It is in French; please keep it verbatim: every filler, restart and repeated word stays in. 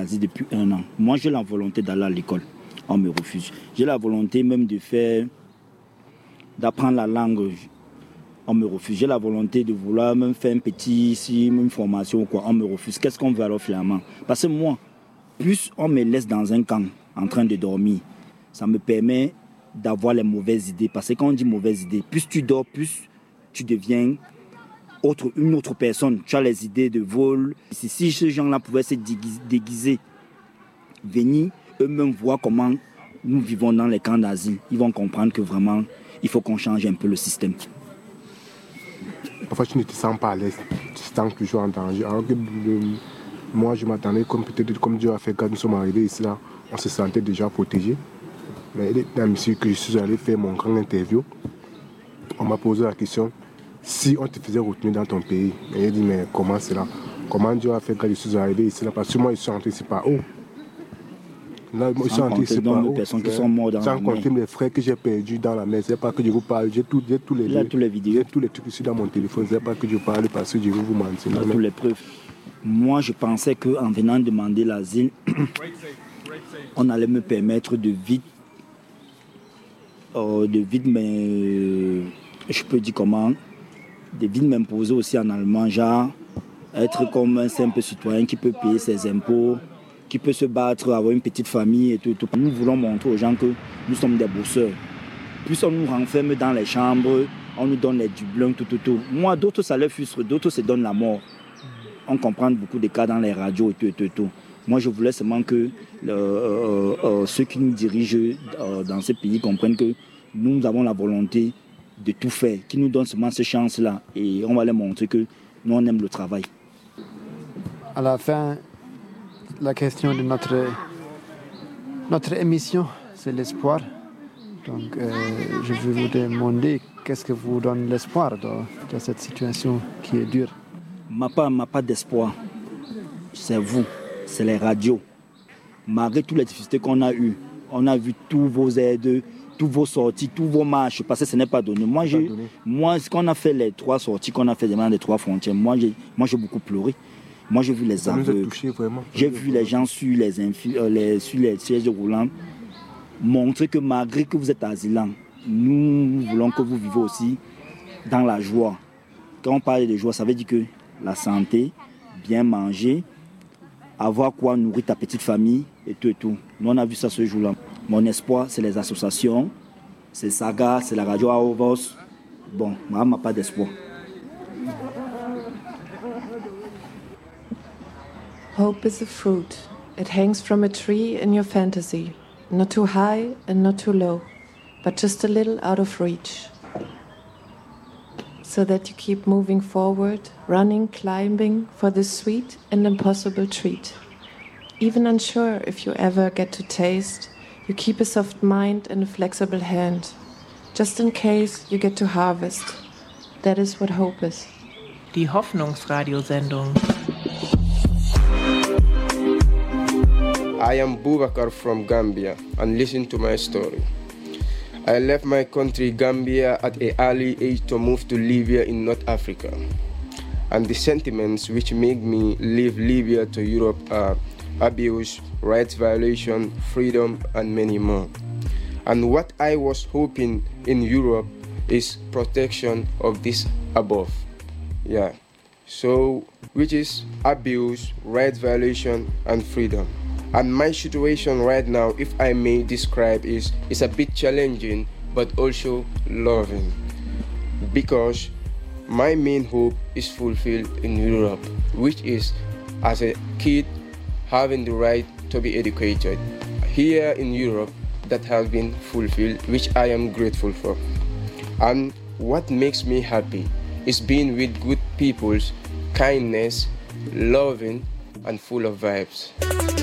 Depuis un an. Moi, j'ai la volonté d'aller à l'école. On me refuse. J'ai la volonté même de faire, d'apprendre la langue. On me refuse. J'ai la volonté de vouloir même faire un petit, si, une formation ou quoi. On me refuse. Qu'est-ce qu'on veut alors finalement? Parce que moi, plus on me laisse dans un camp en train de dormir, ça me permet d'avoir les mauvaises idées. Parce que quand on dit mauvaises idées, plus tu dors, plus tu deviens autre, une autre personne. Tu as les idées de vol. Si, si ces gens-là pouvaient se déguiser, venir eux-mêmes voir comment nous vivons dans les camps d'asile, ils vont comprendre que vraiment, il faut qu'on change un peu le système. Parfois, tu ne te sens pas à l'aise. Tu te sens toujours en danger. Alors que le, moi, je m'attendais, comme peut-être comme Dieu a fait quand nous sommes arrivés ici, là, on se sentait déjà protégés. Mais la monsieur que je suis allé faire mon grand interview, on m'a posé la question, si on te faisait retenir dans ton pays, et il dit, mais comment c'est là? Comment Dieu a fait quand je suis arrivé ici là? Parce que moi, je suis rentré ici par où? Là, moi, je suis rentré ici par où? Personnes qui sont mortes dans sans la compter mer. mes frères que j'ai perdus dans la mer. C'est pas que je vous parle. J'ai tous tout les, Là, tous les vidéos. J'ai tous les trucs ici dans mon téléphone. C'est pas que je parle parce que je vais vous mentir. Là, tous les preuves. Moi, je pensais qu'en venant demander l'asile, on allait me permettre de vite, euh, de vite, mais euh, je peux dire comment, de vite m'imposer aussi en allemand, genre être comme un simple citoyen qui peut payer ses impôts, qui peut se battre, avoir une petite famille et tout, et tout. Nous voulons montrer aux gens que nous sommes des bosseurs. Plus on nous renferme dans les chambres, on nous donne les dublins, tout, tout, tout. Moi, d'autres ça les frustre, d'autres se donnent la mort. On comprend beaucoup de cas dans les radios et tout, et tout, et tout. Moi, je voulais seulement que euh, euh, ceux qui nous dirigent euh, dans ces pays comprennent que nous avons la volonté de tout faire, qu'ils nous donnent seulement ces chances-là. Et on va leur montrer que nous, on aime le travail. À la fin, la question de notre, notre émission, c'est l'espoir. Donc, euh, je vais vous demander qu'est-ce que vous donne l'espoir dans, dans cette situation qui est dure. Ma part, ma part d'espoir, c'est vous, c'est les radios. Malgré toutes les difficultés qu'on a eues, on a vu tous vos aides, tous vos sorties, tous vos marches, parce que ce n'est pas donné. Moi, j'ai, donné. moi ce qu'on a fait, les trois sorties qu'on a fait devant les trois frontières, moi j'ai, moi, j'ai beaucoup pleuré. Moi, j'ai vu les aveugles, j'ai vu les gens sur les, infi- euh, les, sur les sièges roulants montrer que malgré que vous êtes asylant, nous voulons que vous vivez aussi dans la joie. Quand on parle de joie, ça veut dire que la santé, bien manger, avoir quoi nourrir ta petite famille et tout et tout. Nous, on a vu ça ce jour-là. Mon espoir, c'est les associations, c'est Saga, c'est la radio Aovos. Bon, moi, je n'ai pas d'espoir. Hope is a fruit. It hangs from a tree in your fantasy. Not too high and not too low, but just a little out of reach. So that you keep moving forward, running, climbing for this sweet and impossible treat. Even unsure if you ever get to taste, you keep a soft mind and a flexible hand. Just in case you get to harvest. That is what hope is. Die Hoffnungsradiosendung. I am Boubacar from Gambia and listen to my story. I left my country Gambia at an early age to move to Libya in North Africa. And the sentiments which make me leave Libya to Europe are abuse, rights violation, freedom, and many more. And what I was hoping in Europe is protection of this above. Yeah. So, which is abuse, rights violation, and freedom. And my situation right now, if I may describe, is, is a bit challenging, but also loving. Because my main hope is fulfilled in Europe, which is, as a kid, having the right to be educated. Here in Europe, that has been fulfilled, which I am grateful for. And what makes me happy is being with good people's kindness, loving, and full of vibes.